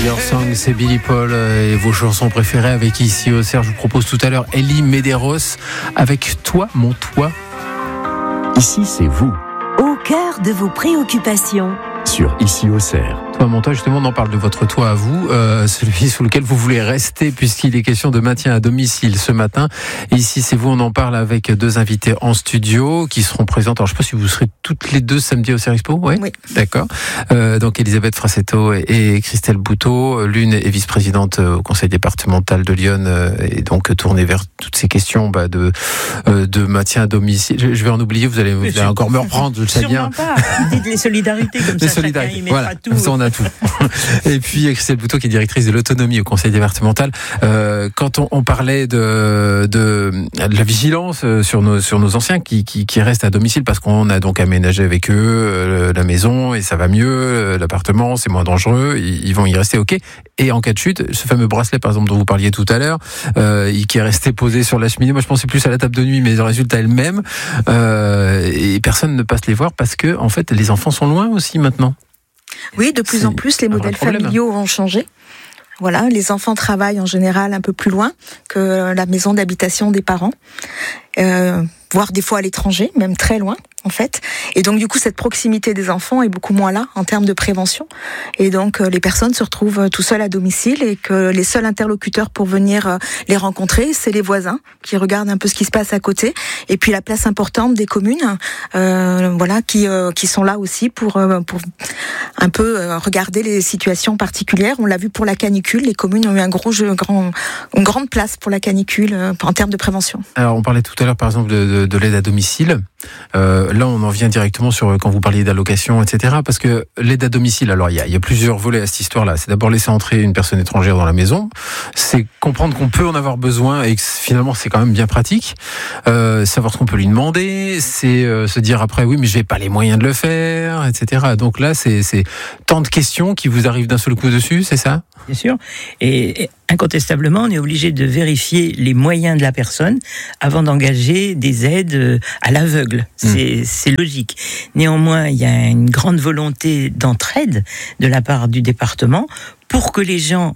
Your Song, c'est Billy Paul et vos chansons préférées avec Ici au Cerf. Je vous propose tout à l'heure Elie Medeiros avec Toi, mon toit. Ici, c'est vous. Au cœur de vos préoccupations. Sur Ici au Cerf. Toi, mon toit, justement, on en parle de votre toit à vous, celui sous lequel vous voulez rester, puisqu'il est question de maintien à domicile ce matin. Et ici, c'est vous, on en parle avec deux invités en studio qui seront présentes. Alors, je ne sais pas si vous serez toutes les deux samedi au Cerf Expo. Oui. D'accord. Donc, Elisabeth Frassetto et Christelle Bouteau. L'une est vice-présidente au conseil départemental de Lyon et donc tournée vers toutes ces questions de maintien à domicile. Je vais en oublier, vous allez encore me reprendre, je le sais bien. Sûrement pas. Dites les solidarités comme ça. Chacun y mettra voilà, tout. comme ça on a tout. Et puis Christelle Bouteau qui est directrice de l'autonomie au conseil départemental. Quand on parlait de la vigilance sur nos anciens qui restent à domicile parce qu'on a donc aménagé avec eux la maison et ça va mieux, l'appartement c'est moins dangereux, ils vont y rester, ok. Et en cas de chute, ce fameux bracelet par exemple dont vous parliez tout à l'heure, qui est resté posé sur la cheminée, moi je pensais plus à la table de nuit, mais le résultat est le même, et personne ne passe les voir parce que en fait les enfants sont loin aussi maintenant. Oui, de plus en plus, les modèles familiaux ont changé. Voilà, les enfants travaillent en général un peu plus loin que la maison d'habitation des parents, voire des fois à l'étranger, même très loin en fait. Et donc du coup, cette proximité des enfants est beaucoup moins là en termes de prévention. Et donc les personnes se retrouvent tout seules à domicile et que les seuls interlocuteurs pour venir les rencontrer, c'est les voisins qui regardent un peu ce qui se passe à côté. Et puis la place importante des communes, voilà, qui sont là aussi pour un peu regarder les situations particulières. On l'a vu pour la canicule, les communes ont eu une grande place pour la canicule en termes de prévention. Alors on parlait tout à l'heure par exemple de l'aide à domicile. Là on en vient directement sur quand vous parliez d'allocation, etc. Parce que l'aide à domicile, alors il y a plusieurs volets à cette histoire-là. C'est d'abord laisser entrer une personne étrangère dans la maison. C'est comprendre qu'on peut en avoir besoin et que finalement c'est quand même bien pratique. Savoir ce qu'on peut lui demander, c'est se dire après oui mais j'ai pas les moyens de le faire, etc. Donc là c'est tant de questions qui vous arrivent d'un seul coup dessus, c'est ça ? Bien sûr. Et incontestablement, on est obligé de vérifier les moyens de la personne avant d'engager des aides à l'aveugle. C'est logique. Néanmoins, il y a une grande volonté d'entraide de la part du département pour que les gens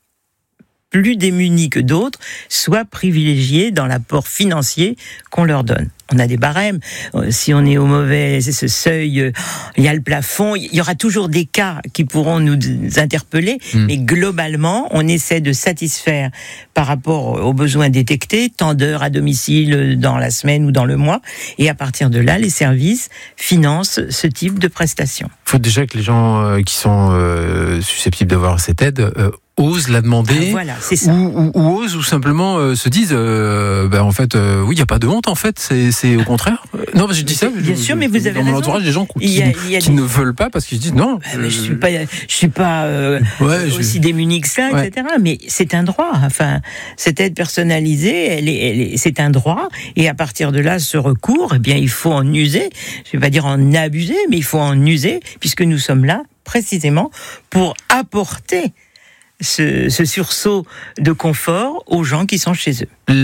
plus démunis que d'autres soient privilégiés dans l'apport financier qu'on leur donne. On a des barèmes. Si on est au mauvais seuil, il y a le plafond. Il y aura toujours des cas qui pourront nous interpeller. Mais globalement, on essaie de satisfaire par rapport aux besoins détectés, tant d'heures à domicile dans la semaine ou dans le mois. Et à partir de là, les services financent ce type de prestations. Il faut déjà que les gens qui sont susceptibles d'avoir cette aide osent la demander, voilà, c'est ça. ou osent ou simplement se disent en fait oui il n'y a pas de honte en fait, c'est au contraire. Non, je dis ça. Bien sûr, mais vous avez dans mon entourage des gens qui ne veulent pas parce qu'ils se disent non. Je suis pas aussi démuni que ça, etc. Mais c'est un droit. Enfin, cette aide personnalisée, c'est un droit. Et à partir de là, ce recours, eh bien, il faut en user. Je vais pas dire en abuser, mais il faut en user puisque nous sommes là précisément pour apporter ce sursaut de confort aux gens qui sont chez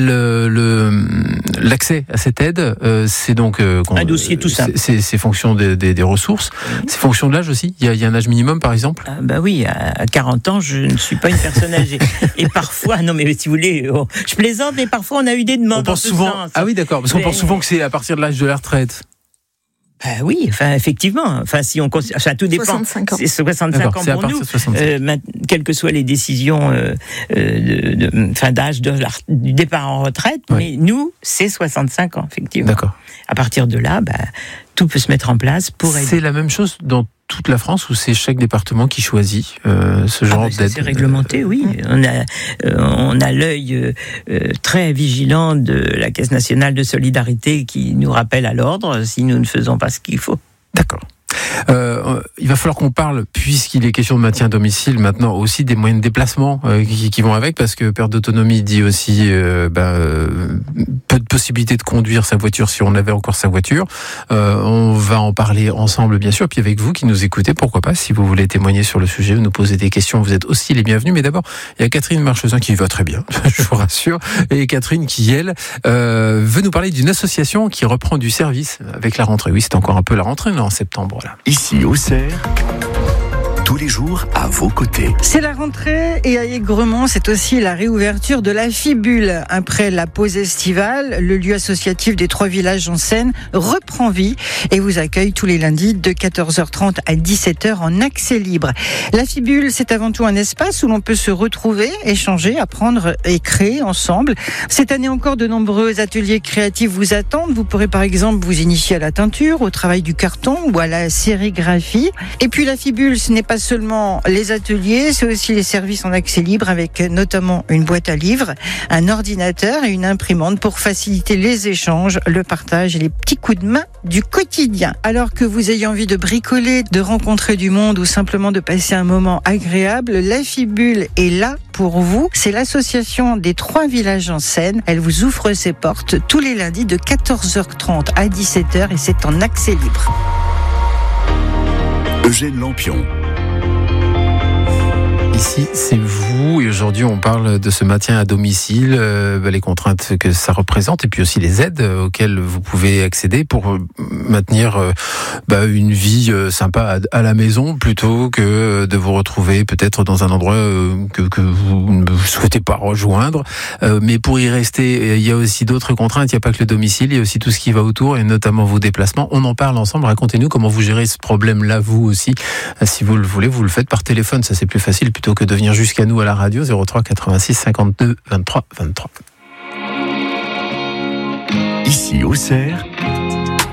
eux. L'accès à cette aide, c'est donc un dossier tout simple. C'est fonction des ressources. C'est fonction de l'âge aussi. Il y a un âge minimum, par exemple. Oui, à 40 ans, je ne suis pas une personne âgée. Et parfois, non, mais si vous voulez, je plaisante, mais parfois on a eu des demandes. On pense souvent. Ah oui, d'accord, parce qu'on pense souvent que c'est à partir de l'âge de la retraite. Oui, effectivement. Si on tout dépend. 65 ans. C'est 65 ans pour nous. Quelles que soient les décisions d'âge du départ en retraite, mais nous, c'est 65 ans, effectivement. D'accord. À partir de là, tout peut se mettre en place pour aider. C'est la même chose dans toute la France ou c'est chaque département qui choisit ce genre d'aide? C'est réglementé, oui. On a l'œil très vigilant de la Caisse nationale de solidarité qui nous rappelle à l'ordre si nous ne faisons pas ce qu'il faut. D'accord. Il va falloir qu'on parle, puisqu'il est question de maintien à domicile, maintenant aussi des moyens de déplacement qui vont avec, parce que perte d'autonomie dit aussi peu de possibilité de conduire sa voiture si on avait encore sa voiture. On va en parler ensemble, bien sûr, puis avec vous qui nous écoutez, pourquoi pas, si vous voulez témoigner sur le sujet, nous poser des questions, vous êtes aussi les bienvenus. Mais d'abord, il y a Catherine Marchesin qui va très bien, je vous rassure, et Catherine qui, elle, veut nous parler d'une association qui reprend du service avec la rentrée. Oui, c'est encore un peu la rentrée, là, en septembre, là. Ici au Cerf, tous les jours à vos côtés. C'est la rentrée et à Aigremont, c'est aussi la réouverture de la Fibule. Après la pause estivale, le lieu associatif des 3 villages en Seine reprend vie et vous accueille tous les lundis de 14h30 à 17h en accès libre. La Fibule, c'est avant tout un espace où l'on peut se retrouver, échanger, apprendre et créer ensemble. Cette année encore, de nombreux ateliers créatifs vous attendent. Vous pourrez par exemple vous initier à la teinture, au travail du carton ou à la sérigraphie. Et puis la Fibule, ce n'est pas seulement les ateliers, c'est aussi les services en accès libre avec notamment une boîte à livres, un ordinateur et une imprimante pour faciliter les échanges, le partage et les petits coups de main du quotidien. Alors que vous ayez envie de bricoler, de rencontrer du monde ou simplement de passer un moment agréable, la Fibule est là pour vous. C'est l'association des 3 villages en Seine. Elle vous ouvre ses portes tous les lundis de 14h30 à 17h et c'est en accès libre. Eugène Lampion. Ici, c'est vous, et aujourd'hui on parle de ce maintien à domicile, les contraintes que ça représente, et puis aussi les aides auxquelles vous pouvez accéder pour maintenir une vie sympa à la maison, plutôt que de vous retrouver peut-être dans un endroit que vous ne souhaitez pas rejoindre. Mais pour y rester, il y a aussi d'autres contraintes, il n'y a pas que le domicile, il y a aussi tout ce qui va autour, et notamment vos déplacements. On en parle ensemble, racontez-nous comment vous gérez ce problème-là, vous aussi. Si vous le voulez, vous le faites par téléphone, ça c'est plus facile, plutôt que de venir jusqu'à nous à la radio, 03 86 52 23 23. Ici Auxerre,